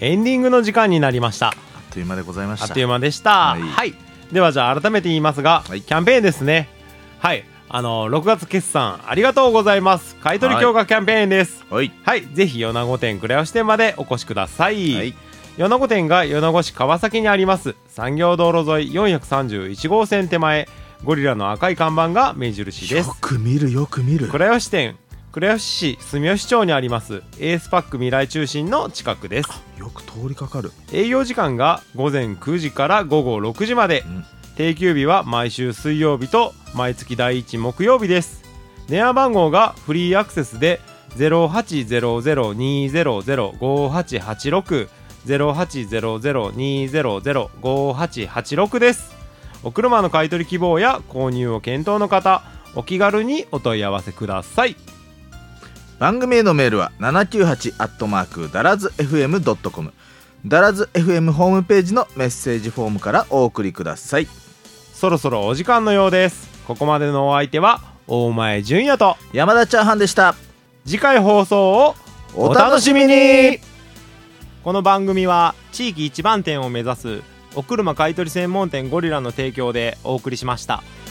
エンディングの時間になりました。 あっという間でございました。 あっという間でした。はい、ではじゃあ改めて言いますが、キャンペーンですね。はい、6月決算ありがとうございます。買取強化キャンペーンです。はい、ぜひ米子店倉吉店までお越しください。米子店が米子市川崎にあります産業道路沿い431号線手前、ゴリラの赤い看板が目印です。 よく見るよく見る。 倉吉店、倉吉市住吉町にありますエースパック未来中心の近くです。 よく通りかかる。 営業時間が午前9時から午後6時まで、定休日は毎週水曜日と毎月第1木曜日です。電話番号がフリーアクセスで 0800-200-5886 0800-200-5886 です。お車の買い取り希望や購入を検討の方、お気軽にお問い合わせください。 番組へのメールは 798@darazfm.com、 ダラズ FM ホームページのメッセージフォームからお送りください。 そろそろお時間のようです。ここまでのお相手は大前純也と山田チャーハンでした。 次回放送をお楽しみに。この番組は地域一番店を目指すお車買取専門店ゴリラの提供でお送りしました。